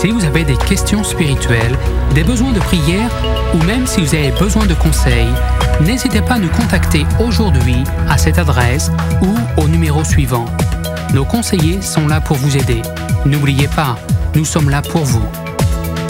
Si vous avez des questions spirituelles, des besoins de prière ou même si vous avez besoin de conseils, n'hésitez pas à nous contacter aujourd'hui à cette adresse ou au numéro suivant. Nos conseillers sont là pour vous aider. N'oubliez pas, nous sommes là pour vous.